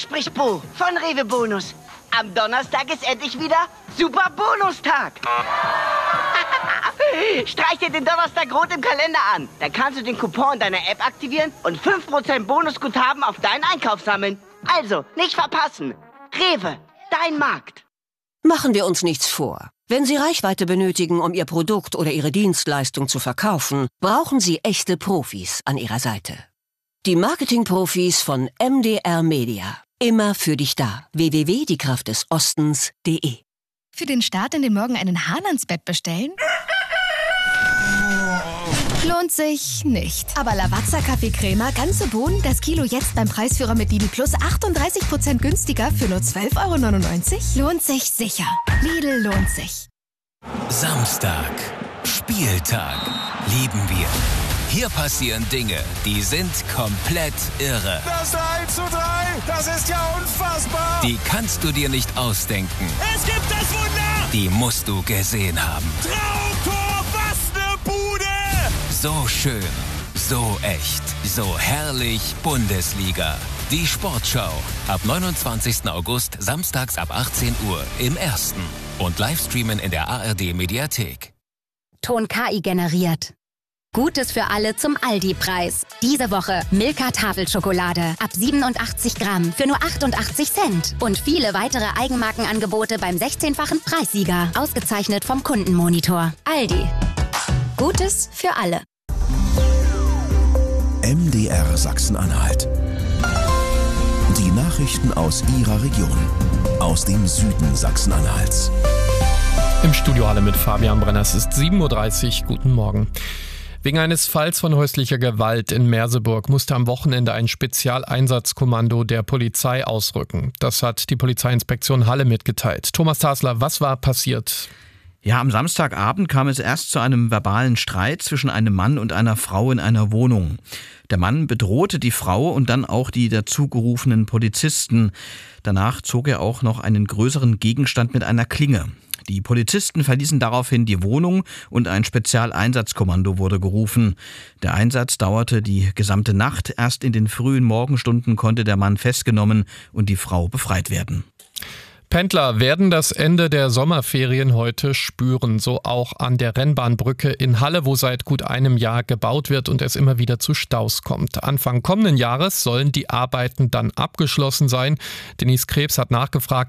spricht Bo von Rewe Bonus. Am Donnerstag ist endlich wieder Super Bonustag. Streich dir den Donnerstag rot im Kalender an. Dann kannst du den Coupon deiner App aktivieren und 5% Bonusguthaben auf deinen Einkauf sammeln. Also, nicht verpassen. Rewe, dein Markt. Machen wir uns nichts vor. Wenn Sie Reichweite benötigen, um Ihr Produkt oder Ihre Dienstleistung zu verkaufen, brauchen Sie echte Profis an Ihrer Seite. Die Marketing-Profis von MDR Media. Immer für dich da. www.diekraftdesostens.de. Für den Start in den Morgen einen Hahn ans Bett bestellen? Lohnt sich nicht. Aber Lavazza Kaffeecrema, ganze Bohnen, das Kilo jetzt beim Preisführer mit Lidl Plus 38% günstiger für nur 12,99 €? Lohnt sich sicher. Lidl lohnt sich. Samstag. Spieltag. Lieben wir. Hier passieren Dinge, die sind komplett irre. Das 3:3, das ist ja unfassbar. Die kannst du dir nicht ausdenken. Es gibt das Wunder. Die musst du gesehen haben. Traumtor, was ne Bude. So schön, so echt, so herrlich Bundesliga. Die Sportschau. Ab 29. August, samstags ab 18 Uhr im Ersten. Und Livestreamen in der ARD-Mediathek. Ton KI generiert. Gutes für alle zum Aldi-Preis. Diese Woche Milka Tafelschokolade ab 87 Gramm für nur 88 Cent. Und viele weitere Eigenmarkenangebote beim 16-fachen Preissieger. Ausgezeichnet vom Kundenmonitor. Aldi. Gutes für alle. MDR Sachsen-Anhalt. Die Nachrichten aus Ihrer Region. Aus dem Süden Sachsen-Anhalts. Im Studio alle mit Fabian Brenner. Es ist 7:30 Uhr. Guten Morgen. Wegen eines Falls von häuslicher Gewalt in Merseburg musste am Wochenende ein Spezialeinsatzkommando der Polizei ausrücken. Das hat die Polizeiinspektion Halle mitgeteilt. Thomas Tasler, was war passiert? Ja, am Samstagabend kam es erst zu einem verbalen Streit zwischen einem Mann und einer Frau in einer Wohnung. Der Mann bedrohte die Frau und dann auch die dazugerufenen Polizisten. Danach zog er auch noch einen größeren Gegenstand mit einer Klinge. Die Polizisten verließen daraufhin die Wohnung und ein Spezialeinsatzkommando wurde gerufen. Der Einsatz dauerte die gesamte Nacht. Erst in den frühen Morgenstunden konnte der Mann festgenommen und die Frau befreit werden. Pendler werden das Ende der Sommerferien heute spüren, so auch an der Rennbahnbrücke in Halle, wo seit gut einem Jahr gebaut wird und es immer wieder zu Staus kommt. Anfang kommenden Jahres sollen die Arbeiten dann abgeschlossen sein. Denise Krebs hat nachgefragt,